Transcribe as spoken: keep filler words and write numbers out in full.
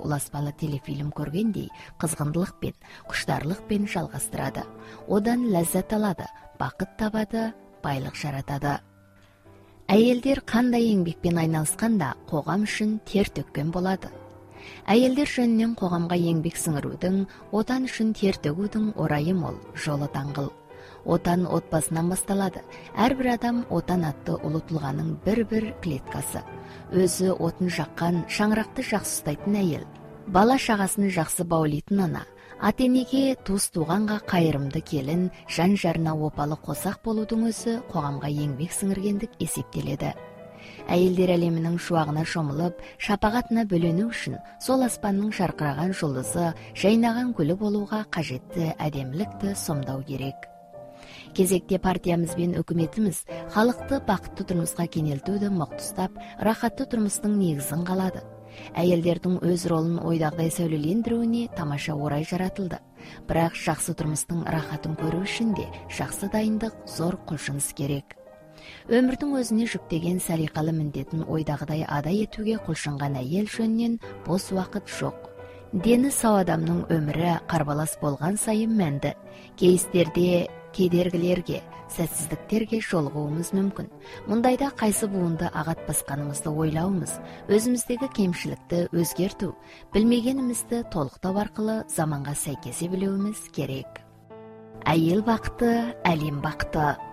уласпалы телефильм көргендей кызгындылыкпен, куштарлыкпен жалгастырады. Одан ләззат алады, бакыт табады, байлык жаратады. Әйелдер кандай еңбекпен айналысканда коғам үчүн тер төккөн болады. Әйелдер жөнүнөн коғамга еңбек сіңірүүдүн, отан үчүн тер төгүүдүн орайы мол, жолу таңгыл. Отан отбасынан басталады. Ар бир адам отан аттуу улуу тулганын бір-бір клеткасы. Өзү отун жаккан, шаңыракты жакшы устайтын әйел, бала шагасын жакшы баулайтын ана, ата-энеге, туус тууганга кайрымды келин, жан жарына опалы косак болуудун өзү коғамга еңбек сиңиргендик эсептеледі. Әйелдер әлемінің шуағына шомылып, шапағатына бөлөнүү үчүн сол аспанның жарқыраған жұлдызы, жайнаған гүлі болуға қажетті әдемілікті сомдау керек. Кезекте партиямыз бен өкіметіміз халықты бақытты тұрмысқа кенелтүүдү моктустап, рахатты тұрмыстың негизин калады. Әйелдердің өз ролын ойдағдай сөйлелендирүүнү тамаша орай жаратылды. Бирок жакшы тұрмыстың рахатын көрүү үчүн де жакшы дайындык, зор кулшунуз керек. Өмүрдүн өзүнө жүктеген саликалы міндетін ойдағыдай ада етүүгө кулшунган әйел жөнүнөн бос убакыт жок. Дени сау адамдын өмүрү карбалас болгон сайын мәнді. Кейистерде кедергилерге, сәтсиздиктерге жолугуубуз мүмкүн. Мындайда кайсы буунду агат басканыбызды ойлообуз, өзүбүздөгү кемчиликти өзгертүү, билмегенимизди толуктоо аркылуу заманга сайкесе билүүбүз керек. Айыл бакыты, әлем бакыты.